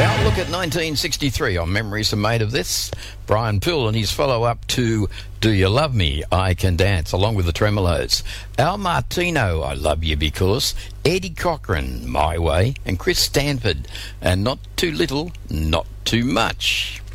Look at 1963 on Memories Are Made of This. Brian Poole and his follow-up to Do You Love Me, I Can Dance, along with the Tremolos. Al Martino, I Love You Because, Eddie Cochran, My Way, and Chris Stanford, and Not Too Little, Not Too Much.